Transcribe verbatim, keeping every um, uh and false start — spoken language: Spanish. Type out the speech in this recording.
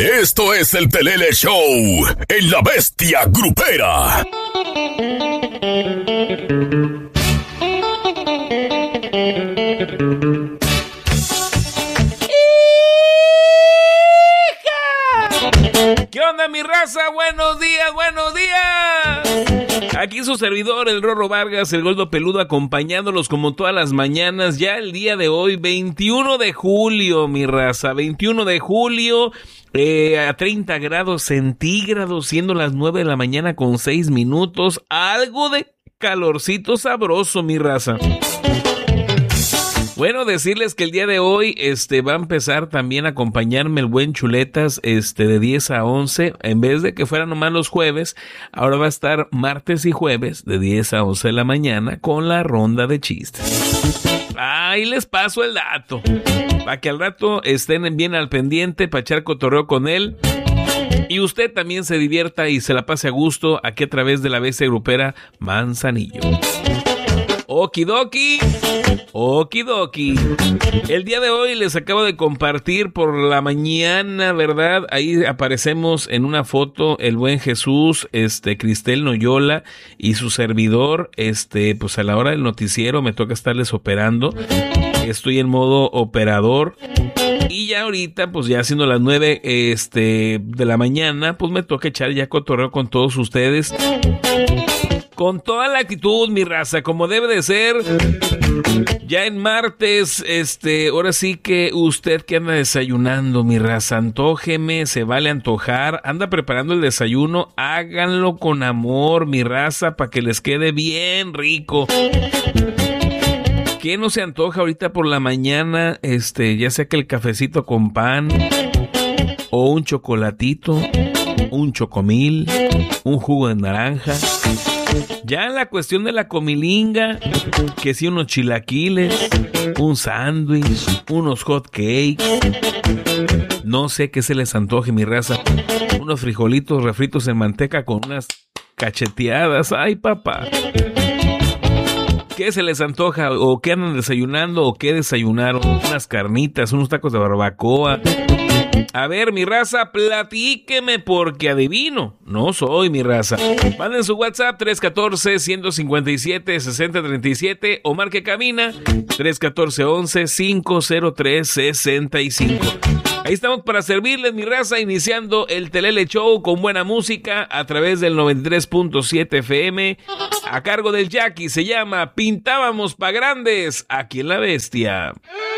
Esto es el Telele Show en La Bestia Grupera. ¿Qué onda, mi raza? Buenos días, buenos días. Aquí su servidor, el Rorro Vargas, el Gordo Peludo, acompañándolos como todas las mañanas. Ya el día de hoy, veintiuno de julio, mi raza, veintiuno de julio, eh, a treinta grados centígrados, siendo las nueve de la mañana con seis minutos. Algo de calorcito sabroso, mi raza. Bueno, decirles que el día de hoy este va a empezar también a acompañarme el buen Chuletas este de diez a once, en vez de que fueran nomás los jueves, ahora va a estar martes y jueves de diez a once de la mañana con la ronda de chistes. Ahí les paso el dato, para que al rato estén bien al pendiente, para echar cotorreo con él. Y usted también se divierta y se la pase a gusto aquí a través de la Bestia Grupera Manzanillo. Okidoki, okidoki. El día de hoy les acabo de compartir por la mañana, ¿verdad? Ahí aparecemos en una foto el buen Jesús, este, Cristel Noyola y su servidor, este, pues a la hora del noticiero me toca estarles operando. Estoy en modo operador. Y ya ahorita, pues ya siendo las nueve este, de la mañana, pues me toca echar ya cotorreo con todos ustedes. Con toda la actitud, mi raza, como debe de ser. Ya en martes, este, ahora sí que usted que anda desayunando, mi raza, antójeme, se vale antojar, anda preparando el desayuno, háganlo con amor, mi raza, para que les quede bien rico. ¿Qué no se antoja ahorita por la mañana? Este, ya sea que el cafecito con pan, o un chocolatito, un chocomil, un jugo de naranja. Ya en la cuestión de la comilinga, que si unos chilaquiles, un sándwich, unos hot cakes, no sé qué se les antoje, mi raza, unos frijolitos refritos en manteca con unas cacheteadas, ay papá. ¿Qué se les antoja? ¿O qué andan desayunando? ¿O qué desayunaron? Unas carnitas, unos tacos de barbacoa. A ver, mi raza, platíqueme porque adivino. No soy mi raza. Manden su WhatsApp tres uno cuatro, uno cinco siete, seis cero tres siete o marque cabina tres uno cuatro, once, cinco cero tres, sesenta y cinco. Ahí estamos para servirles, mi raza, iniciando el Telele Show con buena música a través del noventa y tres punto siete F M, a cargo del Jackie. Se llama Pintábamos pa' Grandes, aquí en La Bestia.